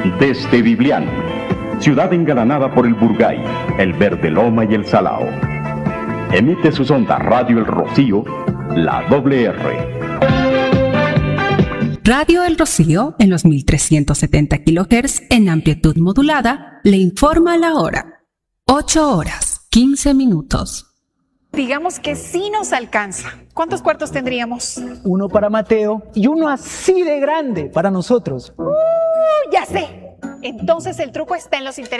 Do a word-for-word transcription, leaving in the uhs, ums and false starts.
Desde Biblián, ciudad engalanada por el Burgay, el Verde Loma y el Salao. Emite sus ondas Radio El Rocío, la doble R. Radio El Rocío, en los mil trescientos setenta kilohertz en amplitud modulada, le informa la hora. ocho horas, quince minutos. Digamos que sí nos alcanza. ¿Cuántos cuartos tendríamos? Uno para Mateo y uno así de grande para nosotros. Uh, ya sé. Entonces el truco está en los intereses.